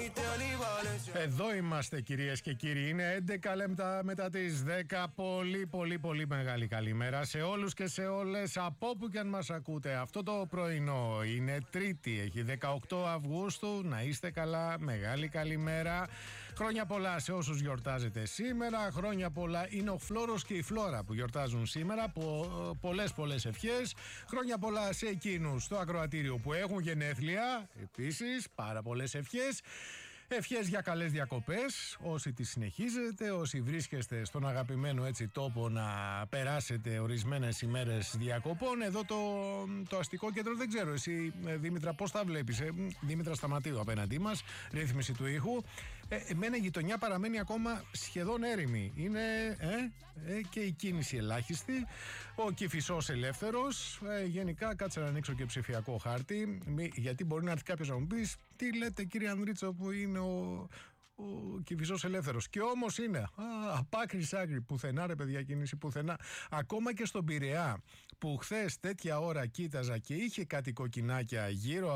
Εδώ είμαστε κυρίες και κύριοι. Είναι 11 λεπτά μετά τις 10. Πολύ μεγάλη καλημέρα σε όλους και σε όλες από όπου και αν μας ακούτε. Αυτό το πρωινό είναι Τρίτη, έχει 18 Αυγούστου. Να είστε καλά, μεγάλη καλημέρα. Χρόνια πολλά σε όσους γιορτάζετε σήμερα. Χρόνια πολλά είναι ο Φλόρος και η Φλόρα που γιορτάζουν σήμερα. Πολλές ευχές. Χρόνια πολλά σε εκείνους στο ακροατήριο που έχουν γενέθλια. Επίσης πάρα πολλές ευχές. Ευχές για καλές διακοπές, όσοι τις συνεχίζετε, όσοι βρίσκεστε στον αγαπημένο έτσι τόπο να περάσετε ορισμένες ημέρες διακοπών. Εδώ το αστικό κέντρο δεν ξέρω, εσύ Δήμητρα πώς τα βλέπεις, Δήμητρα Σταματίου απέναντί μας, ρύθμιση του ήχου. Εμένα η γειτονιά παραμένει ακόμα σχεδόν έρημη, είναι και η κίνηση ελάχιστη, ο Κηφισός ελεύθερος, γενικά κάτσε να ανοίξω και ψηφιακό χάρτη, γιατί μπορεί να έρθει κάποιος να μου πει τι λέτε κύριε Ανδρίτσο που είναι ο Κηφισός ελεύθερος. Και όμως είναι απ' άκρη σ' άκρη, πουθενά ρε παιδιά κίνηση, πουθενά. Ακόμα και στον Πειραιά που χθες τέτοια ώρα κοίταζα και είχε κάτι κοκκινάκια γύρω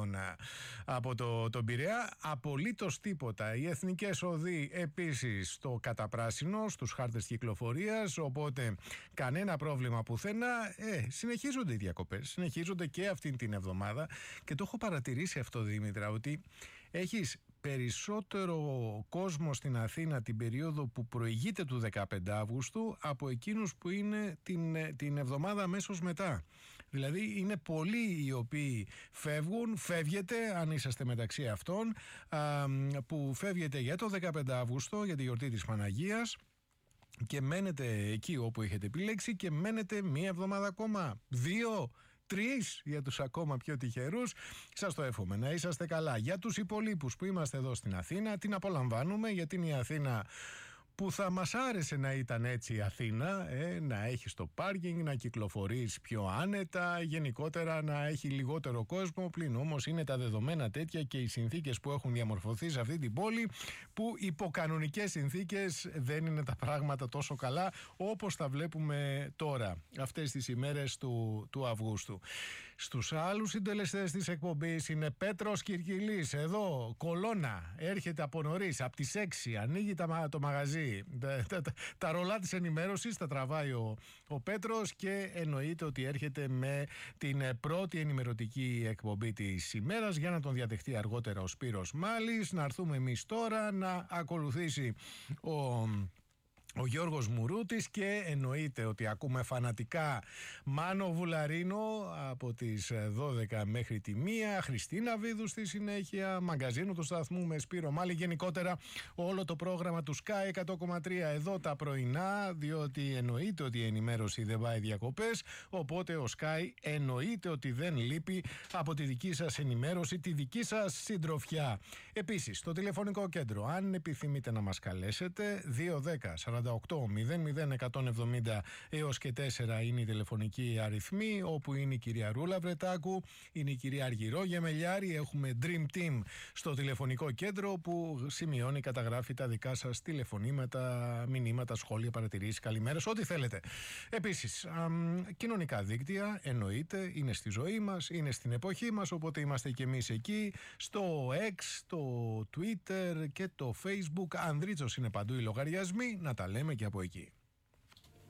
από τον Πειραιά, απολύτως τίποτα. Οι εθνικές οδοί επίσης στο καταπράσινο, στους χάρτες κυκλοφορίας, οπότε κανένα πρόβλημα πουθενά. Συνεχίζονται οι διακοπές, συνεχίζονται και αυτή την εβδομάδα και το έχω παρατηρήσει αυτό Δήμητρα, ότι έχεις περισσότερο κόσμο στην Αθήνα την περίοδο που προηγείται του 15 Αύγουστου από εκείνους που είναι την εβδομάδα αμέσως μετά. Δηλαδή είναι πολλοί οι οποίοι φεύγετε αν είσαστε μεταξύ αυτών, που φεύγετε για το 15 Αύγουστο για τη γιορτή της Παναγίας και μένετε εκεί όπου έχετε επιλέξει και μένετε μία εβδομάδα ακόμα, 2, 3 για τους ακόμα πιο τυχερούς. Σας το εύχομαι να είσαστε καλά. Για τους υπολείπους που είμαστε εδώ στην Αθήνα, την απολαμβάνουμε γιατί είναι η Αθήνα που θα μας άρεσε να ήταν έτσι η Αθήνα, να έχεις το πάρκινγκ, να κυκλοφορείς πιο άνετα, γενικότερα να έχει λιγότερο κόσμο, πλην όμως είναι τα δεδομένα τέτοια και οι συνθήκες που έχουν διαμορφωθεί σε αυτή την πόλη που υπό κανονικές συνθήκες δεν είναι τα πράγματα τόσο καλά όπως τα βλέπουμε τώρα, αυτές τις ημέρες του Αυγούστου. Στους άλλους συντελεστές της εκπομπής είναι Πέτρος Κυρκυλής, εδώ, κολόνα, έρχεται από νωρίς, από τις 6, ανοίγει το μαγαζί. Τα ρολά της ενημέρωσης τα τραβάει ο Πέτρος και εννοείται ότι έρχεται με την πρώτη ενημερωτική εκπομπή της ημέρας για να τον αργότερα ο Σπύρος Μάλης. Να έρθουμε εμείς τώρα να ακολουθήσει ο Γιώργος Μουρούτης και εννοείται ότι ακούμε φανατικά Μάνο Βουλαρίνο από τις 12 μέχρι τη 1, Χριστίνα Βίδου στη συνέχεια, μαγκαζίνο του σταθμού με Σπύρο Μάλη, γενικότερα όλο το πρόγραμμα του Sky 100,3 εδώ τα πρωινά, διότι εννοείται ότι η ενημέρωση δεν πάει διακοπές, οπότε ο Sky εννοείται ότι δεν λείπει από τη δική σας ενημέρωση, τη δική σας συντροφιά. Επίσης, στο τηλεφωνικό κέντρο, αν επιθυμείτε να μας καλέσετε, 210 48-00-170 έως και 4 είναι η τηλεφωνική αριθμή, όπου είναι η κυρία Ρούλα Βρετάκου, είναι η κυρία Αργυρό Γεμελιάρη, έχουμε Dream Team στο τηλεφωνικό κέντρο που σημειώνει, καταγράφει τα δικά σας τηλεφωνήματα, μηνύματα, σχόλια, παρατηρήσεις, καλημέρες, ό,τι θέλετε. Επίσης, κοινωνικά δίκτυα εννοείται, είναι στη ζωή μας, είναι στην εποχή μας, οπότε είμαστε και εμείς εκεί, στο X, το Twitter και το Facebook. Ανδρίτσος είναι παντού οι λογαριασμοί, να τα λέμε και από εκεί.